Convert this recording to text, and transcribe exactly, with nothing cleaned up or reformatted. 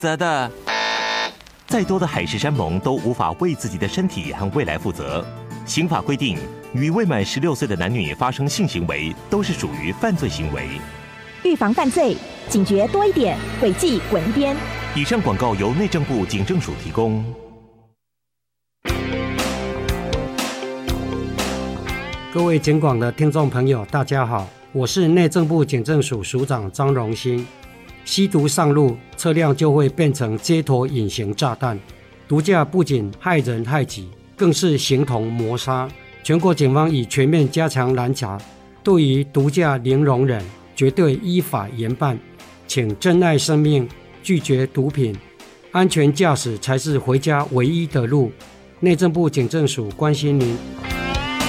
责的。再多的海誓山盟都无法为自己的身体和未来负责。刑法规定，与未满十六岁的男女发生性行为都是属于犯罪行为。 预防犯罪，警觉多一点，违纪滚一边。 以上广告由内政部警政署提供。 各位警广的听众朋友，大家好，我是内政部警政署署长张荣兴。吸毒上路，车辆就会变成街头隐形炸弹。毒驾不仅害人害己，更是形同谋杀。全国警方已全面加强拦查，对于毒驾零容忍，绝对依法严办。请珍爱生命，拒绝毒品，安全驾驶才是回家唯一的路。内政部警政署关心您。